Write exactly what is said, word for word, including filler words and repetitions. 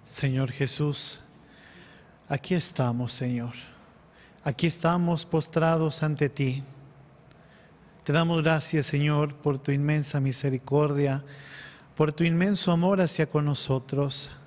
Señor Jesús, aquí estamos, Señor. Aquí estamos postrados ante ti. Te damos gracias, Señor, por tu inmensa misericordia, por tu inmenso amor hacia con nosotros.